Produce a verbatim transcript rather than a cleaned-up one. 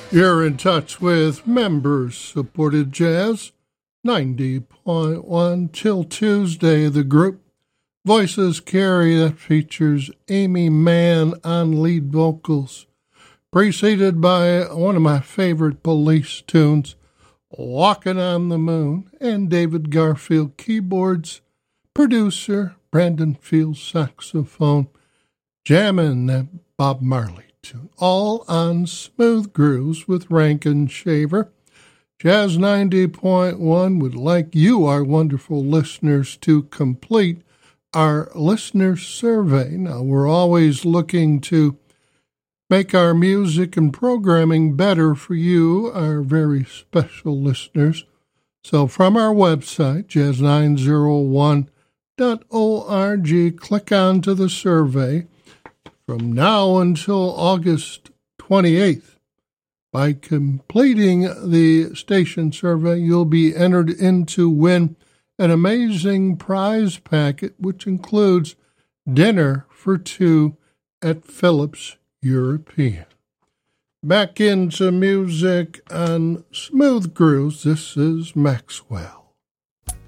You're in touch with members-supported jazz, ninety point one till Tuesday. The group Voices Carry that features Amy Mann on lead vocals, preceded by one of my favorite Police tunes, Walking on the Moon, and David Garfield keyboards, producer Brandon Fields saxophone, jamming that Bob Marley tune, all on Smooth Grooves with Rankin Shaver. Jazz ninety point one would like you, our wonderful listeners, to complete our listener survey. Now, we're always looking to make our music and programming better for you, our very special listeners. So from our website, jazz nine oh one dot org, click on to the survey. From now until August twenty-eighth, by completing the station survey, you'll be entered in to win an amazing prize packet, which includes dinner for two at Phillips European. Back into music on Smooth Grooves. This is Maxwell.